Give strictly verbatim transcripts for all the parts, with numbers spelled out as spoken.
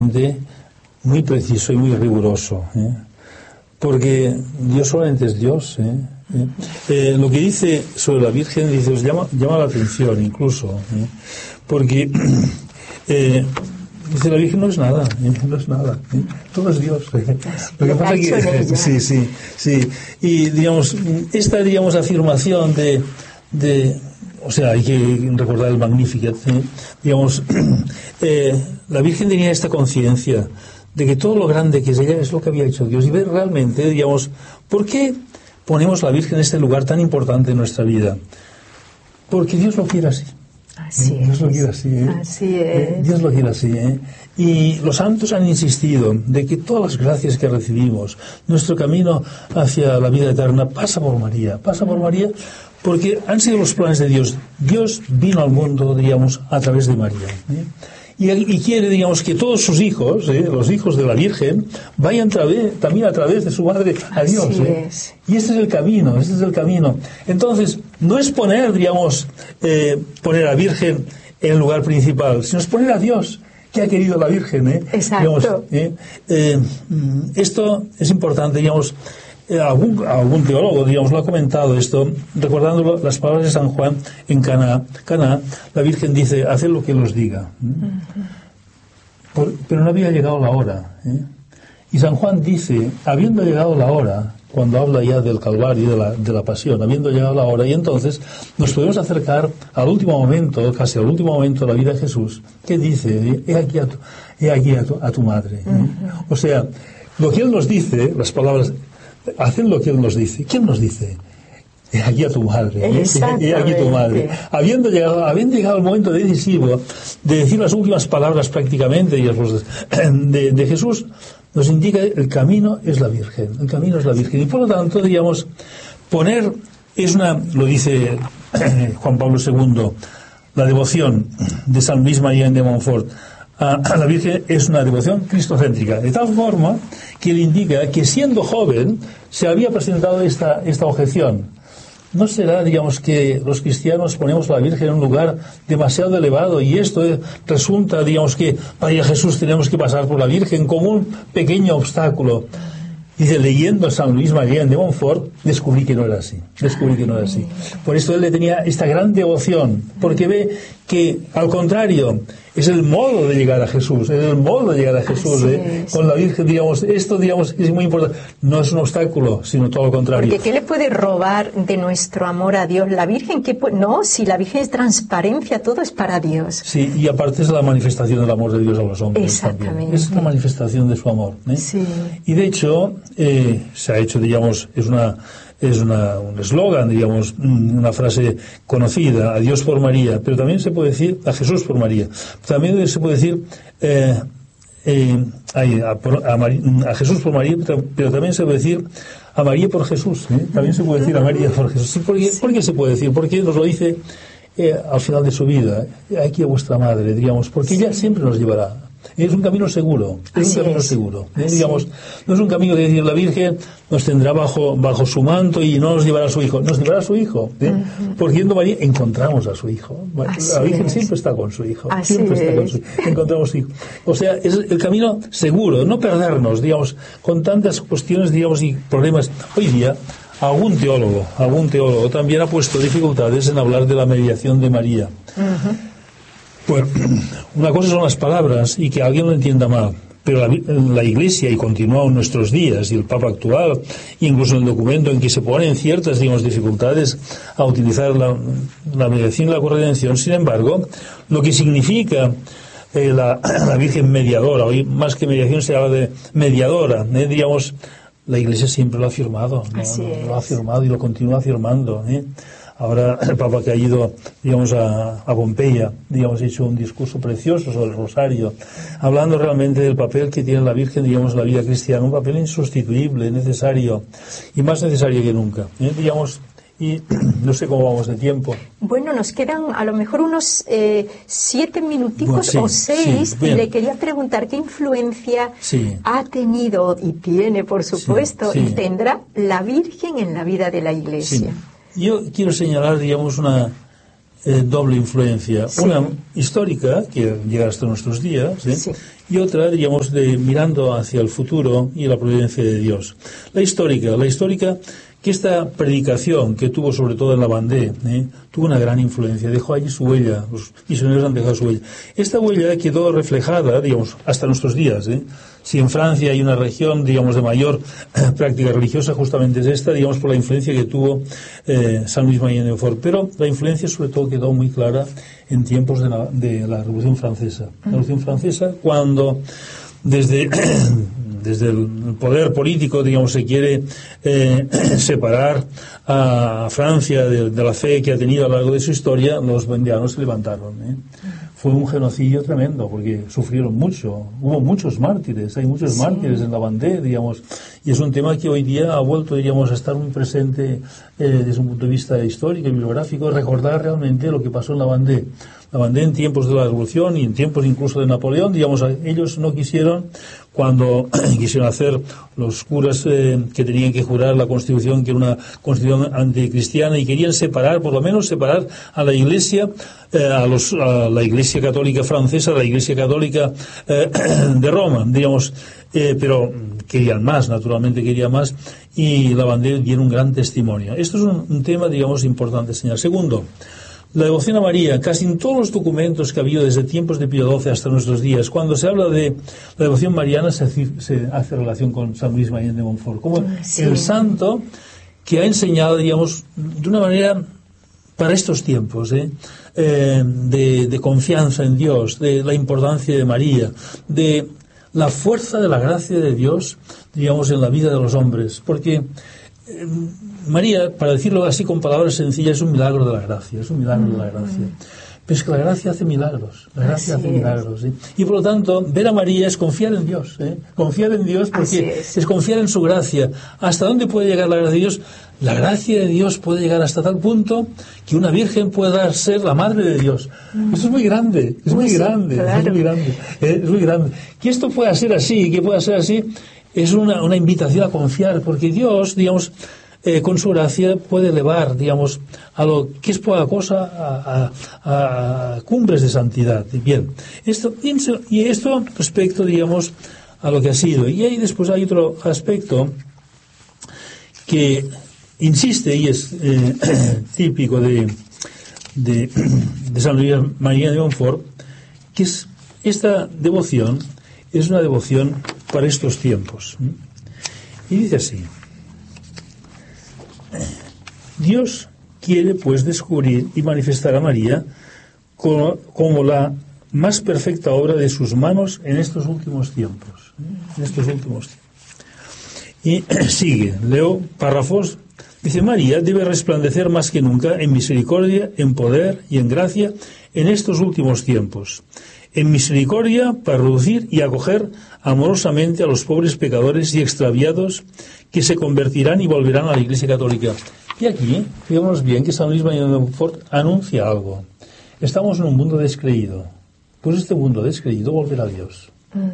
muy preciso y muy riguroso, ¿eh? Porque Dios solamente es Dios, ¿eh? Eh, lo que dice sobre la Virgen, dice, os llama, llama la atención incluso, ¿eh? Porque eh, dice, la Virgen no es nada, ¿eh? No es nada, ¿eh? Todo es Dios, ¿eh? Lo que pasa es que sí, sí, sí, y digamos, esta digamos afirmación de, de o sea, hay que recordar el Magnificat, ¿eh? Digamos, eh, la Virgen tenía esta conciencia de que todo lo grande que es ella es lo que había hecho Dios, y ver realmente, digamos, ¿por qué ponemos la Virgen en este lugar tan importante en nuestra vida? Porque Dios lo quiere así. Así Dios es. lo quiere así, ¿eh? Así es. Eh, Dios lo quiere así, ¿eh? Y los santos han insistido de que todas las gracias que recibimos, nuestro camino hacia la vida eterna, pasa por María, pasa por María, porque han sido los planes de Dios. Dios vino al mundo, digamos, a través de María, ¿eh? Y, y quiere, digamos, que todos sus hijos, ¿eh? Los hijos de la Virgen, vayan través, también a través de su madre a Dios, ¿eh? Es. Y este es el camino, este es el camino. Entonces, no es poner, digamos, eh, poner a la Virgen en el lugar principal, sino es poner a Dios, que ha querido la Virgen, ¿eh? Exacto. Digamos, ¿eh? Eh, esto es importante, digamos. Eh, algún, algún teólogo, digamos, lo ha comentado esto, recordando las palabras de San Juan en Caná. Caná, la Virgen dice, haced lo que él os diga. ¿eh? Uh-huh. Por, pero no había llegado la hora. ¿eh? Y San Juan dice, habiendo llegado la hora, cuando habla ya del Calvario y de la, de la pasión, habiendo llegado la hora, y entonces nos podemos acercar al último momento, casi al último momento de la vida de Jesús, que dice, he aquí a tu, he aquí a tu, a tu madre. ¿eh? Uh-huh. O sea, lo que él nos dice, las palabras, hacen lo que él nos dice. ¿Quién nos dice? He aquí a tu madre. ¿eh? He aquí a tu madre. Habiendo llegado, habiendo llegado el momento decisivo de decir las últimas palabras prácticamente de, de Jesús, nos indica el camino es la Virgen. El camino es la Virgen. Y por lo tanto, digamos, poner es una, lo dice Juan Pablo segundo, la devoción de San Luis María de Montfort a la Virgen es una devoción cristocéntrica, de tal forma que le indica que siendo joven se había presentado esta, esta objeción. ¿No será, digamos, que los cristianos ponemos a la Virgen en un lugar demasiado elevado y esto resulta, digamos, que para ir a Jesús tenemos que pasar por la Virgen como un pequeño obstáculo? Dice, leyendo a San Luis María de Montfort, descubrí que no era así, descubrí que no era así. Por esto él le tenía esta gran devoción, porque ve que, al contrario, es el modo de llegar a Jesús, es el modo de llegar a Jesús, ¿eh? Con la Virgen, digamos, esto, digamos, es muy importante. No es un obstáculo, sino todo lo contrario. Porque ¿qué le puede robar de nuestro amor a Dios? La Virgen, ¿qué puede? No, si la Virgen es transparencia, todo es para Dios. Sí, y aparte es la manifestación del amor de Dios a los hombres. Exactamente. También. Es una manifestación de su amor, ¿eh? Sí. Y de hecho, eh, se ha hecho, digamos, es una... es una, un eslogan, digamos, una frase conocida, a Dios por María, pero también se puede decir a Jesús por María. También se puede decir eh, eh, a, a, a Jesús por María, pero también se puede decir a María por Jesús. ¿eh? También se puede decir a María por Jesús. ¿Por qué, ¿por qué se puede decir? Porque nos lo dice eh, al final de su vida. Aquí a vuestra madre, digamos, porque ella siempre nos llevará. Es un camino seguro, es Así un camino es. seguro. ¿eh? Digamos, no es un camino de decir la Virgen nos tendrá bajo bajo su manto y no nos llevará a su hijo, nos llevará a su hijo. ¿eh? Uh-huh. Porque yendo a María encontramos a su hijo. Así la Virgen es. siempre está con su hijo, Así siempre es. está con su hijo. Encontramos su hijo. O sea, es el camino seguro, no perdernos, digamos, con tantas cuestiones, digamos, y problemas. Hoy día, algún teólogo, algún teólogo también ha puesto dificultades en hablar de la mediación de María. Uh-huh. Pues una cosa son las palabras y que alguien lo entienda mal, pero la, la Iglesia, y continúa en nuestros días, y el Papa actual, incluso en el documento en que se ponen ciertas, digamos, dificultades a utilizar la, la mediación y la corredención, sin embargo, lo que significa eh, la, la Virgen mediadora, hoy más que mediación se habla de mediadora, ¿eh? Digamos, la Iglesia siempre lo ha afirmado, ¿no? Así es. Lo ha afirmado y lo continúa afirmando, ¿eh? Ahora el Papa que ha ido, digamos, a, a Pompeya, digamos, ha hecho un discurso precioso sobre el Rosario, hablando realmente del papel que tiene la Virgen, digamos, en la vida cristiana, un papel insustituible, necesario, y más necesario que nunca, ¿eh? Digamos, y no sé cómo vamos de tiempo. Bueno, nos quedan a lo mejor unos eh, siete minuticos bueno, sí, o seis, sí, y le quería preguntar qué influencia sí. ha tenido y tiene, por supuesto, sí, sí. y tendrá la Virgen en la vida de la Iglesia. Sí. Yo quiero señalar, digamos, una eh, doble influencia. Sí. Una histórica, que llega hasta nuestros días, ¿eh? Sí. y otra, diríamos, de mirando hacia el futuro y la providencia de Dios. La histórica, la histórica, que esta predicación que tuvo sobre todo en la Vendée, ¿eh? tuvo una gran influencia, dejó allí su huella, los misioneros han dejado su huella. Esta huella quedó reflejada, digamos, hasta nuestros días. ¿eh? Si en Francia hay una región, digamos, de mayor eh, práctica religiosa, justamente es esta, digamos, por la influencia que tuvo eh, San Luis María de Montfort. Pero la influencia sobre todo quedó muy clara en tiempos de la, de la Revolución Francesa. La Revolución Francesa, cuando desde desde el poder político, digamos, se quiere eh, separar a Francia de, de la fe que ha tenido a lo largo de su historia, los vendeanos se levantaron. ¿eh? Fue un genocidio tremendo, porque sufrieron mucho, hubo muchos mártires, hay muchos sí. mártires en la Vendée, digamos, y es un tema que hoy día ha vuelto, diríamos, a estar muy presente eh, desde un punto de vista histórico y bibliográfico, recordar realmente lo que pasó en la Vendée. La Vendée en tiempos de la Revolución y en tiempos incluso de Napoleón, digamos, ellos no quisieron, cuando quisieron hacer los curas eh, que tenían que jurar la Constitución, que era una Constitución anticristiana, y querían separar, por lo menos separar a la Iglesia, eh, a, los, a la Iglesia Católica francesa, a la Iglesia Católica eh, de Roma, digamos, eh, pero querían más, naturalmente querían más, y la Vendée tiene un gran testimonio. Esto es un, un tema, digamos, importante señalar. Segundo, la devoción a María, casi en todos los documentos que ha habido desde tiempos de Pío doce hasta nuestros días, cuando se habla de la devoción mariana, se hace, se hace relación con San Luis María de Montfort, como sí. el santo que ha enseñado, digamos, de una manera para estos tiempos, ¿eh? Eh, de, de confianza en Dios, de la importancia de María, de la fuerza de la gracia de Dios, digamos, en la vida de los hombres, porque eh, María, para decirlo así con palabras sencillas, es un milagro de la gracia, es un milagro de la gracia. Pero es que la gracia hace milagros, la gracia así hace milagros. ¿sí? Y por lo tanto, ver a María es confiar en Dios, ¿eh? confiar en Dios porque es. es confiar en su gracia. ¿Hasta dónde puede llegar la gracia de Dios? La gracia de Dios puede llegar hasta tal punto que una virgen pueda ser la madre de Dios. Mm. Eso es muy grande, es muy, muy grande, sí, claro. es muy grande, ¿eh? es muy grande. Que esto pueda ser así, que pueda ser así, es una, una invitación a confiar, porque Dios, digamos, Eh, con su gracia puede elevar, digamos, a lo que es poca cosa a, a, a cumbres de santidad. Bien, esto, y esto respecto, digamos, a lo que ha sido. Y ahí después hay otro aspecto que insiste y es eh, típico de, de, de San Luis María de Montfort, que es esta devoción, es una devoción para estos tiempos. Y dice así: Dios quiere, pues, descubrir y manifestar a María como, como la más perfecta obra de sus manos en estos últimos tiempos. ¿eh? En estos últimos tiempos. Y sigue, leo párrafos. Dice: María debe resplandecer más que nunca en misericordia, en poder y en gracia en estos últimos tiempos. En misericordia para reducir y acoger amorosamente a los pobres pecadores y extraviados que se convertirán y volverán a la Iglesia Católica. Y aquí, fijémonos bien que San Luis María de Montfort anuncia algo. Estamos en un mundo descreído. Pues este mundo descreído volverá a Dios.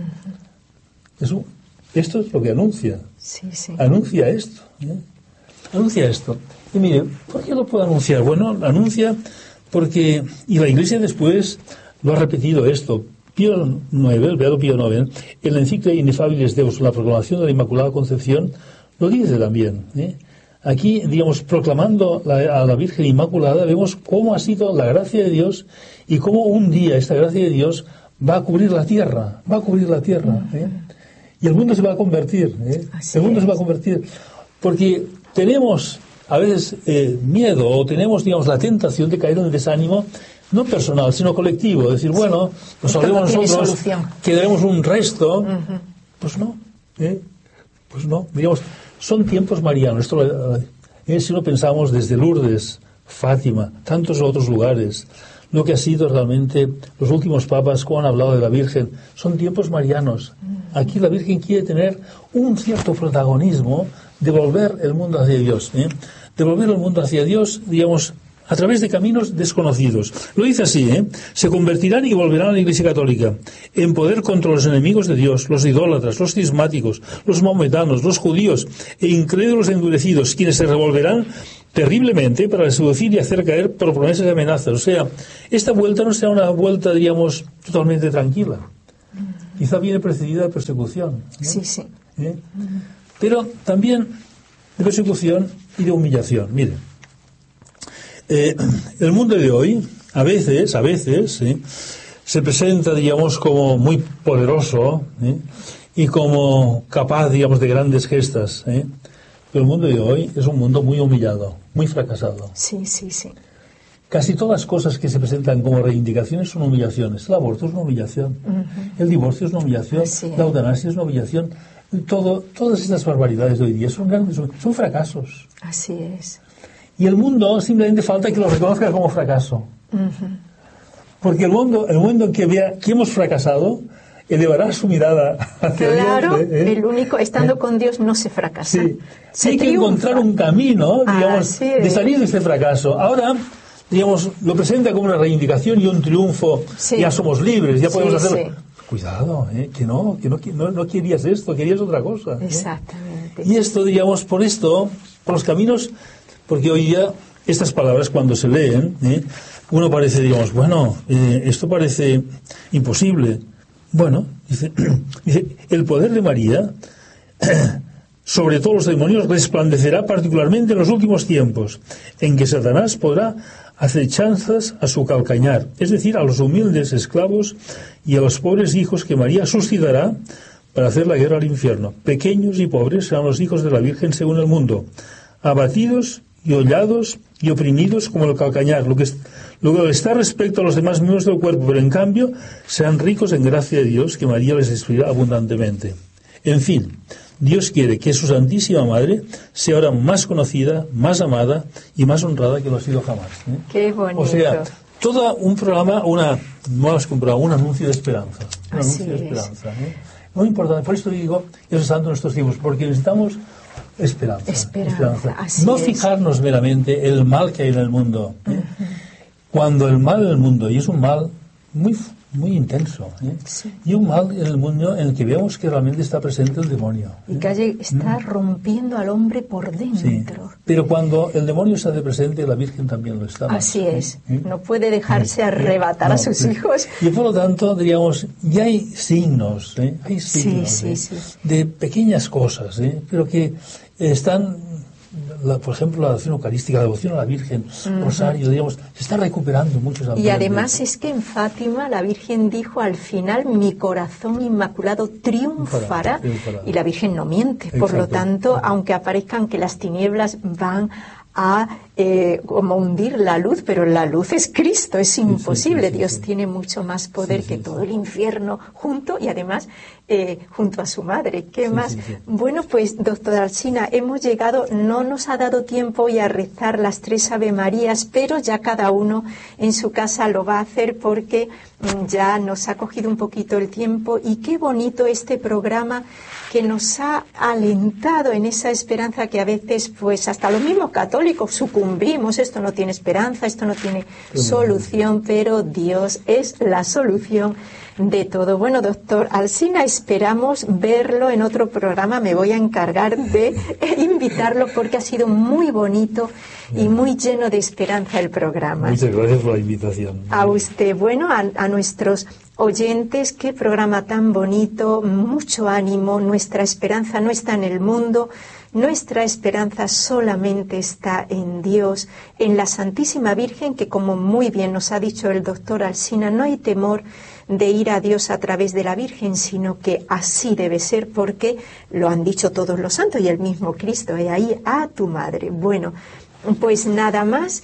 Uh-huh. Eso, esto es lo que anuncia. Sí, sí. Anuncia esto. ¿eh? Anuncia esto. Y mire, ¿por qué lo puede anunciar? Bueno, anuncia porque, y la Iglesia después lo ha repetido esto. Pío noveno, el Beato Pío noveno, en la encíclica Inefabilis Deus, la proclamación de la Inmaculada Concepción, lo dice también. ¿eh? Aquí, digamos, proclamando la, a la Virgen Inmaculada, vemos cómo ha sido la gracia de Dios y cómo un día esta gracia de Dios va a cubrir la tierra, va a cubrir la tierra. ¿eh? Y el mundo se va a convertir, ¿eh? el mundo es. se va a convertir. Porque tenemos a veces eh, miedo o tenemos, digamos, la tentación de caer en el desánimo, no personal, sino colectivo. Decir, bueno, nos sabremos no nosotros, quedaremos un resto. Uh-huh. Pues no, ¿eh? pues no, digamos, son tiempos marianos. Esto, eh, si lo pensamos desde Lourdes, Fátima, tantos otros lugares, lo que ha sido realmente los últimos papas, como han hablado de la Virgen, son tiempos marianos. Aquí la Virgen quiere tener un cierto protagonismo de volver el mundo hacia Dios, ¿eh? de volver el mundo hacia Dios, digamos, a través de caminos desconocidos. Lo dice así, ¿eh? Se convertirán y volverán a la Iglesia Católica en poder contra los enemigos de Dios, los idólatras, los cismáticos, los maometanos, los judíos e incrédulos endurecidos, quienes se revolverán terriblemente para seducir y hacer caer por promesas y amenazas. O sea, esta vuelta no será una vuelta, diríamos, totalmente tranquila. quizá viene precedida de persecución, ¿no? Sí, sí. ¿Eh? Pero también de persecución y de humillación. Miren, eh, el mundo de hoy, a veces, a veces, ¿eh? se presenta, digamos, como muy poderoso, ¿eh? y como capaz, digamos, de grandes gestas, ¿eh? Pero el mundo de hoy es un mundo muy humillado, muy fracasado. Sí, sí, sí. Casi todas las cosas que se presentan como reivindicaciones son humillaciones. El aborto es una humillación, uh-huh. el divorcio es una humillación, la eutanasia es una humillación. Todo, todas estas barbaridades de hoy día son grandes, son fracasos. Así es. Y el mundo simplemente falta que lo reconozca como fracaso. Uh-huh. Porque el mundo, el mundo que vea que hemos fracasado, elevará su mirada hacia claro, Dios. ¿eh? El único, estando ¿Eh? con Dios no se fracasa. Sí, se hay triunfa. que encontrar un camino, digamos, de salir de este fracaso. Ahora, digamos, lo presenta como una reivindicación y un triunfo. Sí. Ya somos libres, ya podemos sí, hacerlo. Sí. Cuidado, ¿eh? que, no, que no, no, no querías esto, querías otra cosa. Exactamente. ¿eh? Y esto, digamos, por esto, por los caminos, porque hoy día estas palabras cuando se leen, ¿eh? uno parece, digamos, bueno, eh, esto parece imposible. Bueno, dice, dice, el poder de María sobre todos los demonios resplandecerá particularmente en los últimos tiempos, en que Satanás podrá hacer chanzas a su calcañar, es decir, a los humildes esclavos y a los pobres hijos que María suscitará para hacer la guerra al infierno. Pequeños y pobres serán los hijos de la Virgen según el mundo, abatidos y hollados y oprimidos como el calcañar, lo que, es, lo que está respecto a los demás miembros del cuerpo, pero en cambio serán ricos en gracia de Dios, que María les instruirá abundantemente. En fin, Dios quiere que su Santísima Madre sea ahora más conocida, más amada y más honrada que lo ha sido jamás. ¿eh? Qué bonito. O sea, todo un programa, una, más que un programa, un anuncio de esperanza. Un Así anuncio de es. esperanza. ¿eh? Muy importante, por eso digo, eso es tanto en estos tiempos, porque necesitamos esperanza. Esperanza. esperanza. No fijarnos meramente en el mal que hay en el mundo. ¿eh? Uh-huh. Cuando el mal en el mundo, y es un mal muy muy intenso, ¿eh? sí. y un mal en el mundo en el que vemos que realmente está presente el demonio. ¿eh? Y que está ¿Mm? rompiendo al hombre por dentro. Sí. Pero cuando el demonio está de presente, la Virgen también lo está. Así más, es. ¿eh? No puede dejarse ¿Eh? arrebatar no, a sus sí. hijos. Y por lo tanto, diríamos, ya hay signos, ¿eh? hay signos sí, sí, ¿eh? sí. de pequeñas cosas, ¿eh? pero que están... La, por ejemplo, la devoción eucarística, la devoción a la Virgen, uh-huh. Rosario, digamos, se está recuperando muchos. Y además es que en Fátima la Virgen dijo al final, mi corazón inmaculado triunfará, triunfará. Y la Virgen no miente. Exacto. Por lo tanto, aunque aparezcan que las tinieblas van a eh, como hundir la luz, pero la luz es Cristo, es imposible. Sí, sí, sí, Dios sí. tiene mucho más poder sí, sí, que todo sí. el infierno junto y además eh, junto a su madre. ¿Qué sí, más? Sí, sí. Bueno, pues, doctora Alsina, hemos llegado, no nos ha dado tiempo hoy a rezar las tres Ave Marías, pero ya cada uno en su casa lo va a hacer porque mm, ya nos ha cogido un poquito el tiempo y qué bonito este programa que nos ha alentado en esa esperanza que a veces, pues, hasta los mismos católicos sucumbimos, esto no tiene esperanza, esto no tiene solución, pero Dios es la solución de todo. Bueno, doctor Alsina, esperamos verlo en otro programa, me voy a encargar de invitarlo porque ha sido muy bonito y muy lleno de esperanza el programa. Muchas gracias por la invitación. A usted, bueno, a, a nuestros oyentes, qué programa tan bonito, mucho ánimo, nuestra esperanza no está en el mundo, nuestra esperanza solamente está en Dios, en la Santísima Virgen, que como muy bien nos ha dicho el doctor Alsina, no hay temor de ir a Dios a través de la Virgen, sino que así debe ser, porque lo han dicho todos los santos y el mismo Cristo, he ahí a tu madre. Bueno, pues nada más.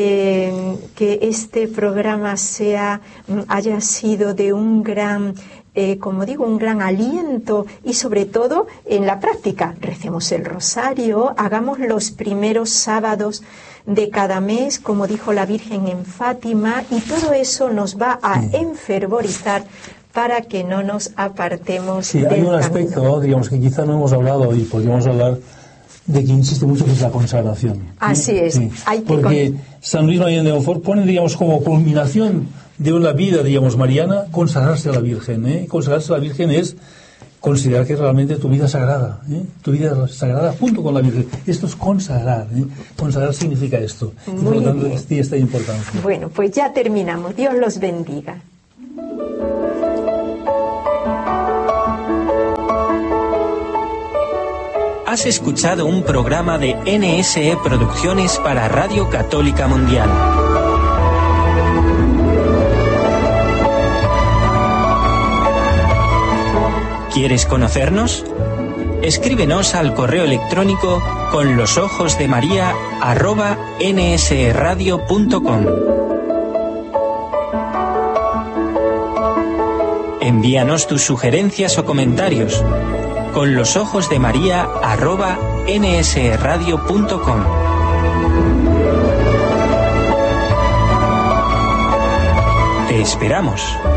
Eh, que este programa sea haya sido de un gran, eh, como digo, un gran aliento y sobre todo en la práctica. Recemos el rosario, hagamos los primeros sábados de cada mes, como dijo la Virgen en Fátima, y todo eso nos va a enfervorizar para que no nos apartemos sí, del hay un camino. aspecto, digamos, que quizá no hemos hablado y podríamos hablar de que insiste mucho, que es la consagración. Así ¿sí? es. Sí. Hay que Porque con... San Luis María de Montfort pone, digamos, como culminación de una vida, digamos, mariana, consagrarse a la Virgen. ¿eh? Consagrarse a la Virgen es considerar que realmente tu vida es sagrada, ¿eh? tu vida es sagrada junto con la Virgen. Esto es consagrar. ¿eh? Consagrar significa esto. Muy y por lo tanto, bien. tiene esta importancia. Bueno, pues ya terminamos. Dios los bendiga. Has escuchado un programa de N S E Producciones para Radio Católica Mundial. ¿Quieres conocernos? Escríbenos al correo electrónico con los ojos de María arroba nsradio punto com. Envíanos tus sugerencias o comentarios con los ojos de María arroba nsradio punto com. Te esperamos.